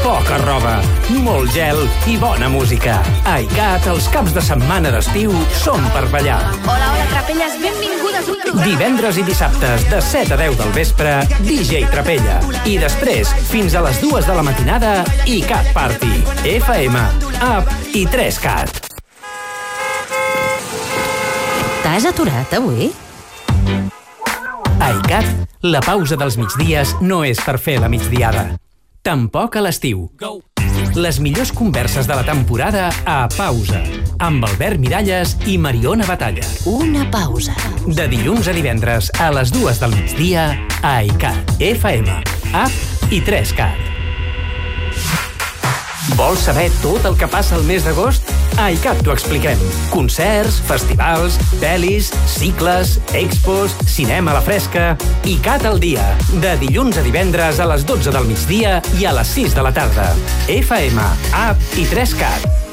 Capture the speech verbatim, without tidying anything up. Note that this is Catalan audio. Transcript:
poca roba, molt gel i bona música. A ICAT, els caps de setmana d'estiu són per ballar. Hola, hola, Trapelles, benvingudes un programa. Divendres i dissabtes, de set a deu del vespre, D J Trapella. I després, fins a les dues de la matinada, ICAT Party. F M, App i tres cat. T'has aturat avui? A ICAT, la pausa dels migdies no és per fer la migdiada. Tampoc a l'estiu. Les millors converses de la temporada a Pausa, amb Albert Miralles i Mariona Batalla. Una pausa. De dilluns a divendres a les dues del migdia a ICAT, F M, App i tres cat. Vols saber tot el que passa el mes d'agost? A ICAT t'ho expliquem. Concerts, festivals, pel·lis, cicles, expos, cinema a la fresca... ICAT al dia. De dilluns a divendres a les dotze del migdia i a les sis de la tarda. F M, App i tres cat.